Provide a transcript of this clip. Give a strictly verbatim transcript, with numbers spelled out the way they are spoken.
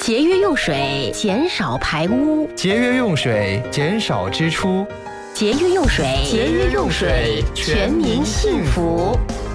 节约用水，减少排污； 节约用水，减少支出； 节约用水，节约用水，全民幸福。